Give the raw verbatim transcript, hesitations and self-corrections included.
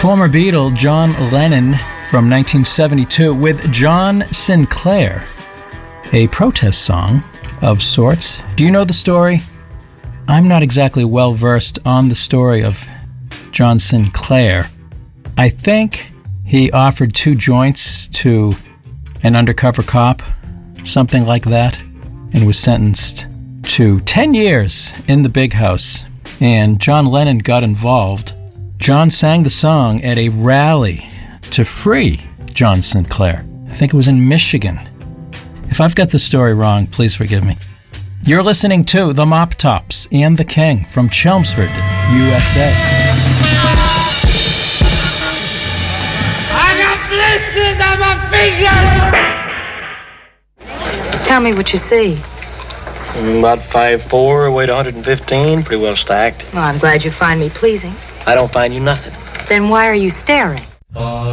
Former Beatle John Lennon from nineteen seventy-two with John Sinclair, a protest song of sorts. Do you know the story? I'm not exactly well versed on the story of John Sinclair. I think he offered two joints to an undercover cop, something like that, and was sentenced to ten years in the big house. And John Lennon got involved. John sang the song at a rally to free John Sinclair. I think it was in Michigan. If I've got the story wrong, please forgive me. You're listening to The Mop Tops and The King from Chelmsford, U S A. I got blisters on my fingers! Tell me what you see. About five foot four, weight one hundred fifteen, pretty well stacked. Well, I'm glad you find me pleasing. I don't find you nothing. Then why are you staring?